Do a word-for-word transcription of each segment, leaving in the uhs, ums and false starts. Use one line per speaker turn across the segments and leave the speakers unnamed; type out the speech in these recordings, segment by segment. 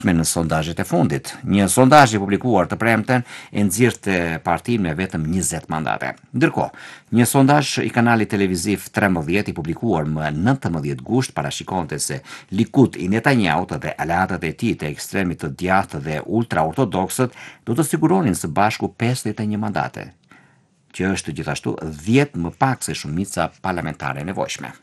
me në sondazhet e fundit. Një sondazh i publikuar të premten e nxirrte partinë me vetëm njëzet mandate. Ndërkohë, një sondazh i kanalit televiziv trembëdhjetë i publikuar më nëntëmbëdhjetë gusht parashikonte se Likud i Netanyahu dhe aleatët e tij të ekstremit të djathtë dhe ultraortodoksët do të siguronin së bashku pesëdhjetë e një mandate, që është gjithashtu dhjetë më pak se shumica parlamentare e nevojshme.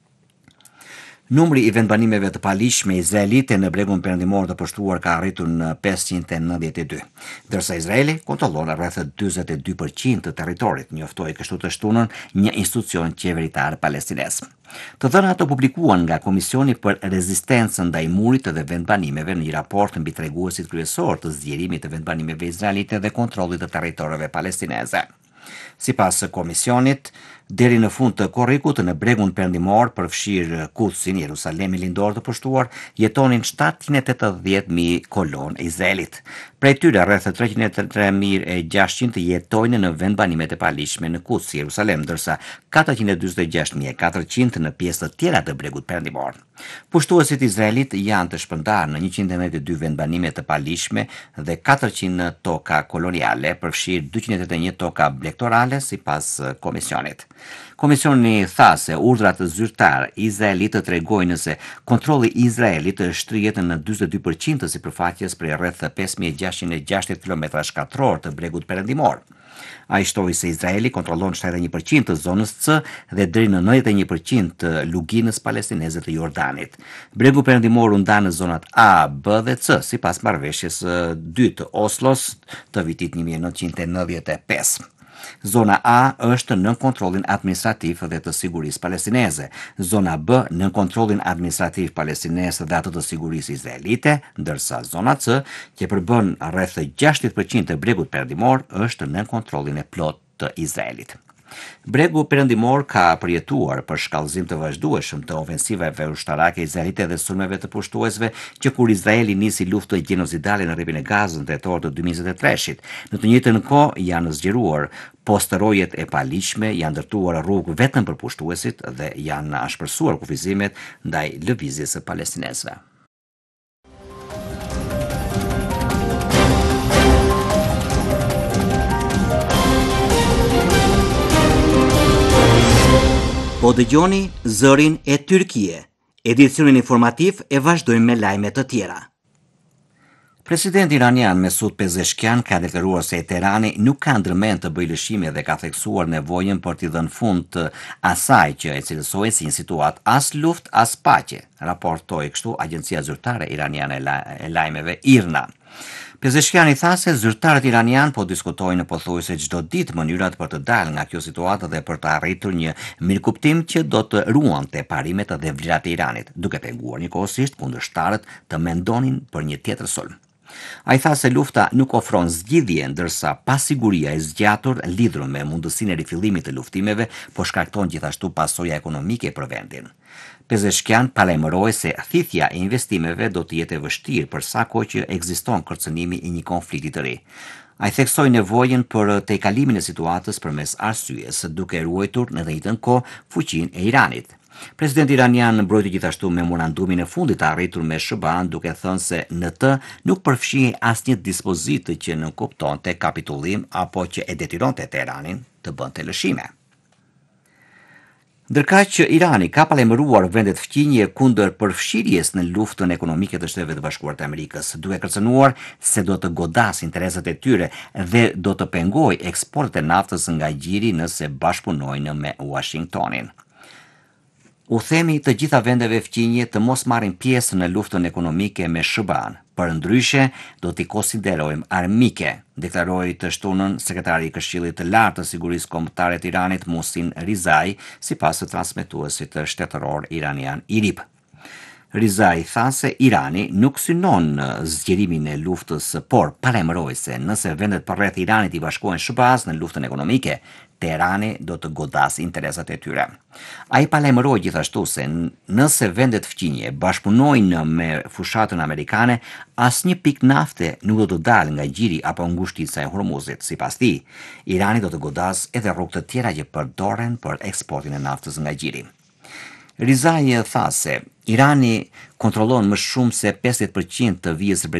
Numri i vendbanimeve të palishme izraelite në bregun perëndimor të pushtuar ka arritur në pesëqind e nëntëdhjetë e dy, ndërsa Izraeli kontrollon rreth njëzet e dy përqind të territorit, njoftoi kështu të shtunën një institucion qeveritar palestinez. Të dhënat të publikuan nga Komisioni për Rezistencën ndaj murit dhe vendbanimeve në një raport mbi treguesit kryesor të zgjerimit të vendbanimeve izraelite dhe kontrollit të territoreve palestineze. Sipas komisionit, deri në fund të korrikut në bregun perëndimor, përfshirë Kudsin, Jerusalemin lindor të pushtuar, jetonin shtatëqind e tetëdhjetë mijë kolon e Izraelit. Prej tyre rreth treqind e tre mijë e gjashtëqind jetojnë në vendbanimet e palishme në Kuds, Jerusalem, ndërsa katërqind e dyzet e gjashtë mijë e katërqind në pjesë të tjera të bregut perëndimor. Pushtuesit izraelit janë të shpërndarë në njëqind e nëntëdhjetë e dy vendbanime të palishme dhe katërqind toka koloniale, përfshirë dyqind e tetëdhjetë e një toka blegtorale, sipas komisionit. Komisioni tha se urdhrat zyrtar izraelit të tregojnë se kontrolli i Izraelit shtrihet në njëzet e dy përqind të sipërfaqes prej rreth pesë mijë e gjashtëqind e gjashtëdhjetë kilometra shkatror të bregut perëndimor. Ai shtoi se Izraeli kontrollon shtatëdhjetë e një përqind të zonës C dhe deri në nëntëdhjetë e një përqind të luginës palestineze të Jordanit. Bregu perëndimor u ndan në zonat A, B dhe C sipas marrëveshjes së dytë të Oslos të vitit një mijë e nëntëqind e nëntëdhjetë e pesë. Zona A është nën kontrollin administrativ dhe të sigurisë palestineze, zona B nën kontrollin administrativ palestinez dhe atë të sigurisë izraelite, ndërsa zona C, që përbën rreth gjashtëdhjetë përqind të bregut perëndimor, është nën kontrollin e plot të Izraelit. Bregu perëndimor ka përjetuar për shkallëzim të vazhdueshëm të ofensivave ushtarake izraelite dhe sulmeve të pushtuesve që kur Izraeli nisi luftë gjenozidale në rrepin e Gazën tetor të dy mijë e njëzet e treshit. Në të njëjtën kohë janë zgjeruar posterojet e palishme, janë ndërtuar rrugë vetëm për pushtuesit dhe janë ashpërsuar kufizimet ndaj lëvizjes së palestinezëve. Po dëgjoni Zërin e Tyrkie. Edicionin informativ e vazhdojmë me lajme të tjera. Presidenti iranian Mesut Pezeshkian ka deklaruar se Teherani nuk ka ndërmend të bëjë lëshime dhe ka theksuar nevojën për t'i dhënë fund të asaj që e cilësoi si një situatë as luftë as paqe, raportoi kështu Agjencia Zyrtare Iraniane e Lajmeve IRNA. Pezeshkiani tha se zyrtarët iranian po diskutojnë pothuajse çdo ditë mënyrat për të dalë nga kjo situatë dhe për të arritur një mirëkuptim që do të ruante parimet dhe vlerat e Iranit, duke penguar njëkohësisht kundërshtarët të mendonin për një tjetër sulm. Ai tha se lufta nuk ofron zgjidhje, ndërsa pasiguria e zgjatur lidhur me mundësinë e rifillimit të luftimeve po shkakton gjithashtu pasoja ekonomike për vendin. Pezeshkian palemëroi se thithja e investimeve do të jetë e vështirë për sa kohë që ekziston kërcënimi i një konflikti të ri. Ai theksoi nevojën për tejkalimin e situatës përmes arsyes, duke ruajtur në të njëjtën kohë fuqinë e Iranit. Presidenti iranian mbrojti gjithashtu memorandumin e fundit të arritur me S B A-n, duke thënë se në të nuk përfshihej asnjë dispozitë që nënkuptonte kapitullim apo që e detyronte Teheranin të bënte lëshime. Ndërkaq që Irani ka palemëruar vendet fqinje kundër përfshirjes në luftën ekonomike të Shtetet e Bashkuara të Amerikës, duke kërcënuar se do të godasë interesat e tyre dhe do të pengojë eksportet e naftës nga gjiri nëse bashkëpunojnë me Washingtonin. U themi të gjitha vendeve fqinje të mos marrin pjesë në luftën ekonomike me S B A-n, për ndryshe do t'i konsiderojmë armike, deklaroi të shtunën sekretari i Këshillit të Lartë të Sigurisë Kombëtare të Iranit Muhsin Rizai, sipas të transmetuesit shtetëror iranian I R I B. Rizai tha se Irani nuk synon zgjerimin e luftës, por palemëroi se nëse vendet përreth Iranit i bashkohen S B A-s në luftën ekonomike, Teherani do të godasë interesat e tyre. Ai palemëroi gjithashtu se nëse vendet fqinje bashkëpunojnë me fushatën amerikane, asnjë pikë nafte nuk do të dalë nga gjiri apo ngushtica e Hormuzit. Sipas tij, Irani do të godasë edhe rrugë të tjera që përdoren për eksportin e naftës nga gjiri. Rizai tha se Irani kontrollon më shumë se pesëdhjetë përqind të vijës së